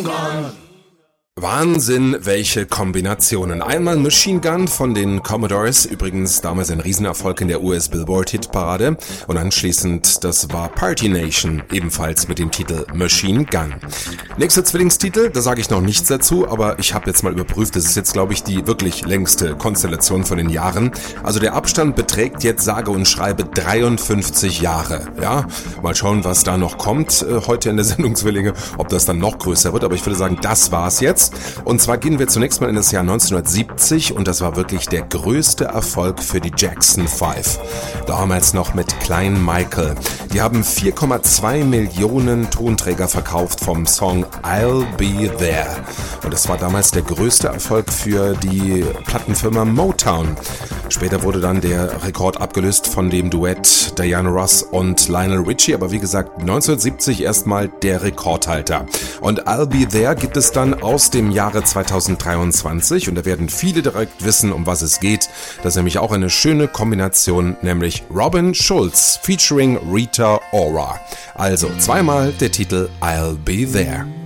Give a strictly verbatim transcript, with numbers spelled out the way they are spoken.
Wahnsinn, welche Kombinationen. Einmal Machine Gun von den Commodores, übrigens damals ein Riesenerfolg in der U S Billboard-Hitparade. Und anschließend, das war Party Nation, ebenfalls mit dem Titel Machine Gun. Nächster Zwillingstitel, da sage ich noch nichts dazu, aber ich habe jetzt mal überprüft, das ist jetzt, glaube ich, die wirklich längste Konstellation von den Jahren. Also der Abstand beträgt jetzt sage und schreibe dreiundfünfzig Jahre. Ja, mal schauen, was da noch kommt äh, heute in der Sendung Zwillinge, ob das dann noch größer wird, aber ich würde sagen, das war's jetzt. Und zwar gehen wir zunächst mal in das Jahr neunzehnhundertsiebzig und das war wirklich der größte Erfolg für die Jackson Five. Damals noch mit Klein Michael. Die haben vier Komma zwei Millionen Tonträger verkauft vom Song I'll Be There. Und das war damals der größte Erfolg für die Plattenfirma Motown. Später wurde dann der Rekord abgelöst von dem Duett Diana Ross und Lionel Richie, aber wie gesagt, neunzehnhundertsiebzig erstmal der Rekordhalter. Und I'll Be There gibt es dann aus dem Jahre zweitausenddreiundzwanzig und da werden viele direkt wissen, um was es geht. Das ist nämlich auch eine schöne Kombination, nämlich Robin Schulz featuring Rita Ora. Also zweimal der Titel I'll Be There.